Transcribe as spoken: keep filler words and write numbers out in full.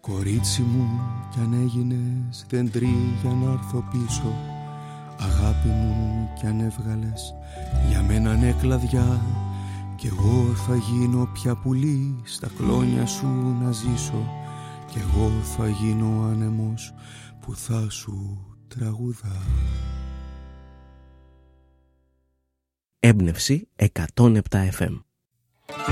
Κορίτσι μου κι αν έγινες δεντρί για να έρθω πίσω, αγάπη μου κι αν έβγαλες για μένα ναι κλαδιά, κι εγώ θα γίνω πια πουλί στα κλόνια σου να ζήσω, κι εγώ θα γίνω άνεμος που θα σου τραγουδά. Έμπνευση εκατόν επτά εφ εμ.